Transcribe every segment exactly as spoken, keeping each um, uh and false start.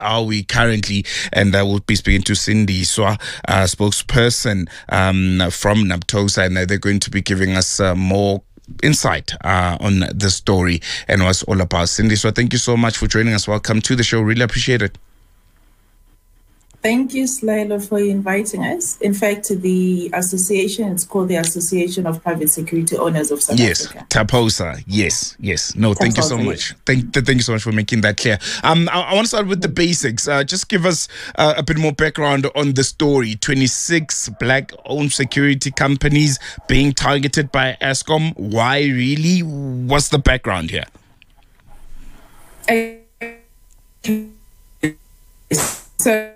are we currently? And I will be speaking to Cindy Swa, uh, spokesperson um, from NAPTOSA, and they're going to be giving us uh, more insight uh, on the story and what's all about. Cindy, so thank you so much for joining us. Welcome to the show. Really appreciate it. Thank you, Slayla, for inviting us. In fact, the association, it's called the Association of Private Security Owners of South yes, Africa. Yes, TAPOSA. Yes, yes. No, thank you so much. Thank, thank you so much for making that clear. Um, I, I want to start with the basics. Uh, just give us uh, a bit more background on the story. twenty-six black-owned security companies being targeted by Eskom. Why really? What's the background here? So,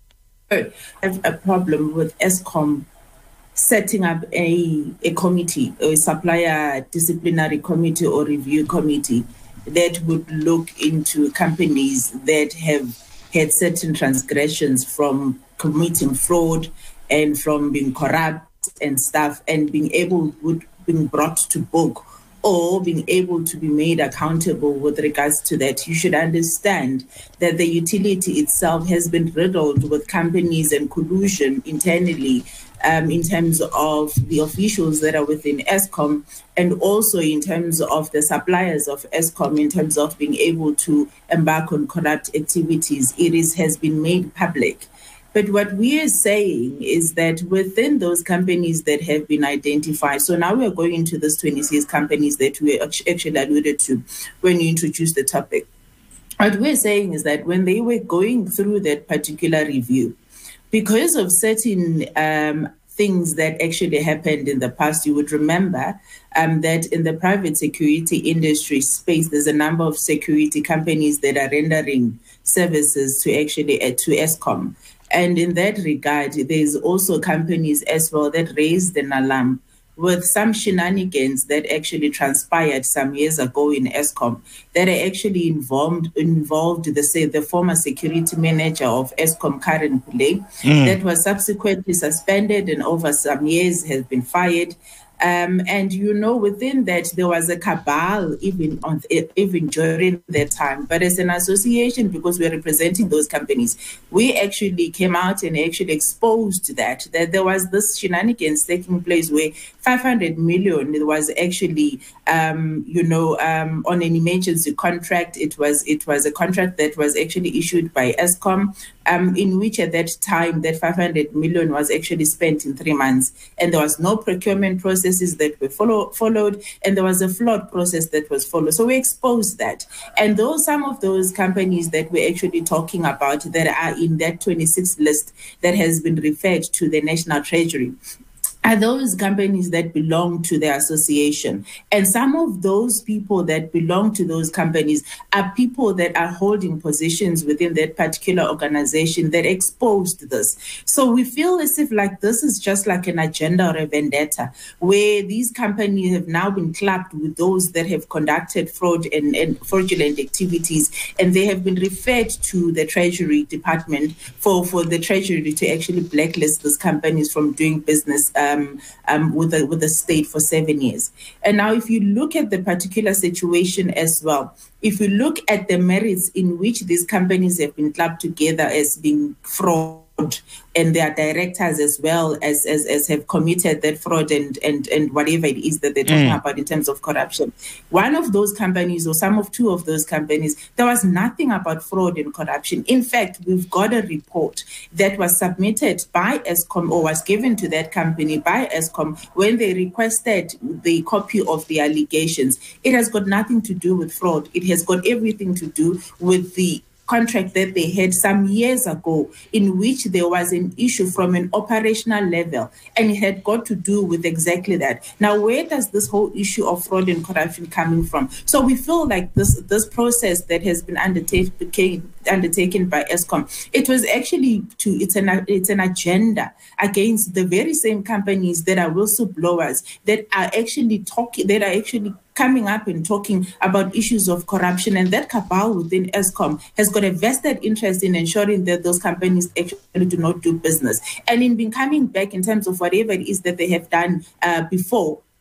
I have a problem with Eskom setting up a, a committee, a supplier disciplinary committee or review committee that would look into companies that have had certain transgressions from committing fraud and from being corrupt and stuff, and being able, would being brought to book or being able to be made accountable with regards to that. You should understand that the utility itself has been riddled with companies and collusion internally um, in terms of the officials that are within Eskom, and also in terms of the suppliers of Eskom, in terms of being able to embark on corrupt activities. It is, has been made public. But what we are saying is that within those companies that have been identified, so now we are going into these twenty-six companies that we actually alluded to when you introduced the topic. What we're saying is that when they were going through that particular review, because of certain um, things that actually happened in the past, you would remember um, that in the private security industry space, there's a number of security companies that are rendering services to actually uh, to Eskom. And in that regard, there's also companies as well that raised an alarm with some shenanigans that actually transpired some years ago in Eskom that are actually involved, involved the, say, the former security manager of Eskom, Karen Pillay, mm. that was subsequently suspended and over some years has been fired. Um, and, you know, within that, there was a cabal even on even during that time. But as an association, because we're representing those companies, we actually came out and actually exposed that, that there was this shenanigans taking place where five hundred million it was actually, um, you know, um, on an emergency contract. It was it was a contract that was actually issued by Eskom, um, in which at that time that five hundred million was actually spent in three months. And there was no procurement process that were follow, followed, and there was a flawed process that was followed. So we exposed that. And those some of those companies that we're actually talking about that are in that twenty-six list that has been referred to the National Treasury are those companies that belong to the association. And some of those people that belong to those companies are people that are holding positions within that particular organization that exposed this. So we feel as if like this is just like an agenda or a vendetta, where these companies have now been clapped with those that have conducted fraud and, and fraudulent activities, and they have been referred to the Treasury Department for, for the Treasury to actually blacklist these companies from doing business uh, Um, um, with the with the state for seven years. And now if you look at the particular situation as well, if you look at the merits in which these companies have been clubbed together as being fraud, and their directors as well as, as, as have committed that fraud and, and, and whatever it is that they're talking mm. about in terms of corruption. One of those companies or some of two of those companies, there was nothing about fraud and corruption. In fact, we've got a report that was submitted by Eskom or was given to that company by Eskom when they requested the copy of the allegations. It has got nothing to do with fraud. It has got everything to do with the contract that they had some years ago in which there was an issue from an operational level, and it had got to do with exactly that. Now, where does this whole issue of fraud and corruption coming from? So we feel like this this process that has been undertaken undertaken by Eskom, it was actually to it's an it's an agenda against the very same companies that are whistleblowers that are actually talking that are actually coming up and talking about issues of corruption, and that cabal within Eskom has got a vested interest in ensuring that those companies actually do not do business. And in been coming back in terms of whatever it is that they have done uh, before,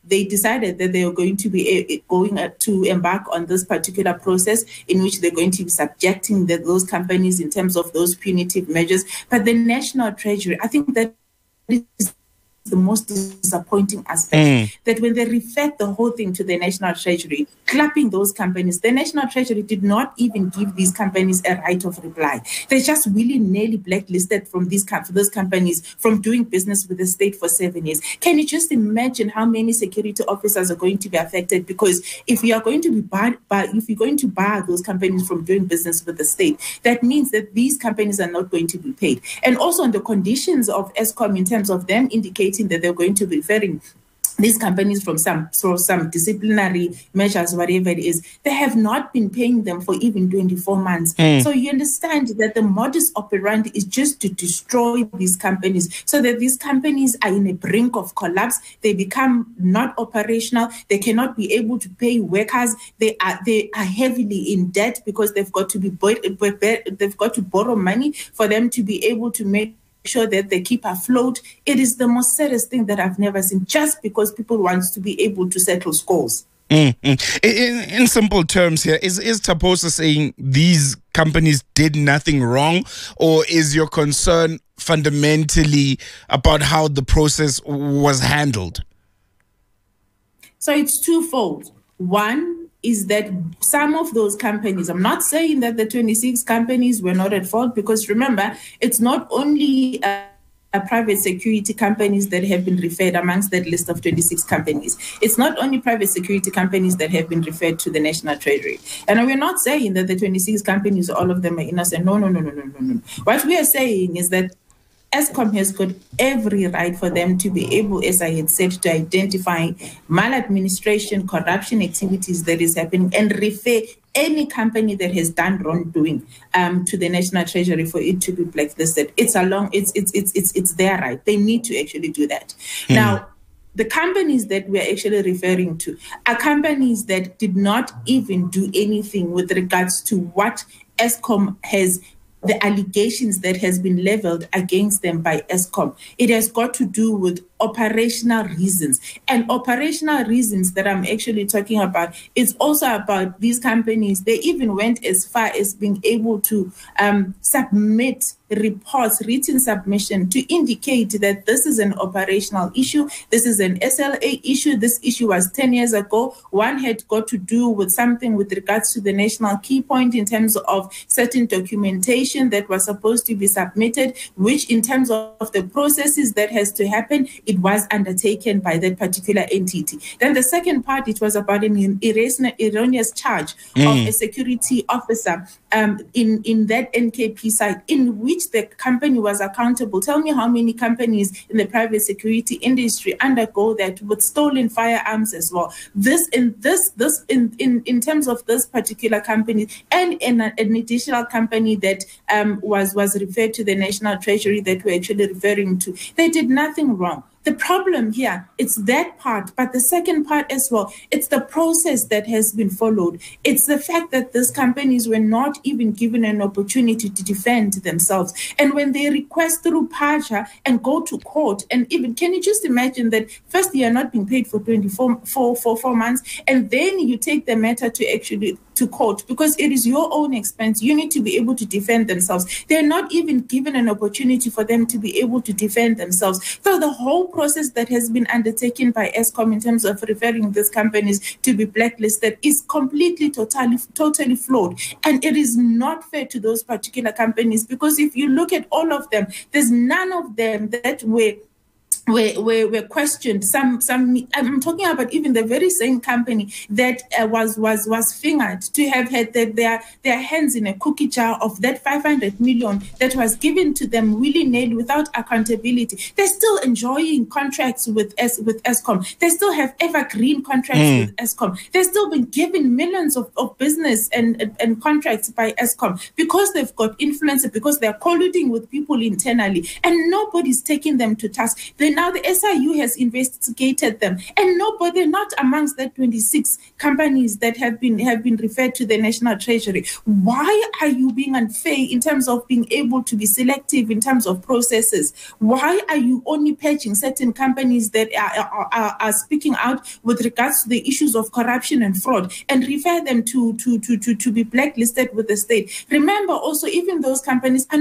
they decided that they are going to be going to embark on this particular process in which they're going to be subjecting the, those companies in terms of those punitive measures. But the National Treasury, I think that is the most disappointing aspect, mm. that when they referred the whole thing to the National Treasury, clapping those companies, the National Treasury did not even give these companies a right of reply. They just willy-nilly blacklisted from these those companies from doing business with the state for seven years. Can you just imagine how many security officers are going to be affected? Because if you are going to be barred, bar, if you're going to bar those companies from doing business with the state, that means that these companies are not going to be paid. And also on the conditions of Eskom in terms of them indicating that they're going to be referring these companies from some from some disciplinary measures, whatever it is, they have not been paying them for even twenty-four months. Mm. So you understand that the modus operandi is just to destroy these companies so that these companies are in a brink of collapse. They become not operational. They cannot be able to pay workers. They are they are heavily in debt because they've got to be they've got to borrow money for them to be able to make sure that they keep afloat. It is the most saddest thing that I've never seen, just because people want to be able to settle scores. Mm-hmm. In, in simple terms here, is, is Taposa saying these companies did nothing wrong, or is your concern fundamentally about how the process was handled? So it's twofold. One is that some of those companies, I'm not saying that the twenty-six companies were not at fault, because remember, it's not only uh, private security companies that have been referred amongst that list of twenty-six companies. It's not only private security companies that have been referred to the National Treasury. And we're not saying that the twenty-six companies, all of them are innocent. No, no, no, no, no, no, no. What we are saying is that Eskom has got every right for them to be able, as I had said, to identify maladministration, corruption activities that is happening and refer any company that has done wrongdoing um, to the National Treasury for it to be blacklisted. It's along, it's it's it's it's it's their right. They need to actually do that. Mm. Now, the companies that we're actually referring to are companies that did not even do anything with regards to what Eskom has, the allegations that has been leveled against them by Eskom. It has got to do with operational reasons. And operational reasons that I'm actually talking about, it's also about these companies. They even went as far as being able to um, submit reports, written submission, to indicate that this is an operational issue, this is an S L A issue, this issue was ten years ago. One had got to do with something with regards to the national key point in terms of certain documentation that was supposed to be submitted, which in terms of the processes that has to happen, it was undertaken by that particular entity. Then the second part, it was about an erroneous charge mm. of a security officer um, in, in that N K P site, in which the company was accountable. Tell me how many companies in the private security industry undergo that with stolen firearms as well. This in this this in in, in terms of this particular company, and in an, an additional company that um, was was referred to the National Treasury that we're actually referring to, they did nothing wrong. The problem here, it's that part, but the second part as well, it's the process that has been followed. It's the fact that these companies were not even given an opportunity to defend themselves. And when they request through PAJA and go to court, and even, can you just imagine that first you are not being paid for twenty-four for, for four months, and then you take the matter to actually to court because it is your own expense. You need to be able to defend themselves. They're not even given an opportunity for them to be able to defend themselves. So the whole process that has been undertaken by Eskom in terms of referring these companies to be blacklisted is completely, totally, totally flawed. And it is not fair to those particular companies, because if you look at all of them, there's none of them that were Were, were, were questioned. Some, some. I'm talking about even the very same company that uh, was was was fingered to have had the, their their hands in a cookie jar of that five hundred million that was given to them willy-nilly without accountability. They're still enjoying contracts with S, with Eskom. They still have evergreen contracts mm. with Eskom. They've still been given millions of, of business and, and, and contracts by Eskom because they've got influence, because they're colluding with people internally, and nobody's taking them to task. They And now the S I U has investigated them. And nobody, not amongst the twenty-six companies that have been have been referred to the National Treasury. Why are you being unfair in terms of being able to be selective in terms of processes? Why are you only patching certain companies that are, are, are speaking out with regards to the issues of corruption and fraud and refer them to, to, to, to, to be blacklisted with the state? Remember also, even those companies are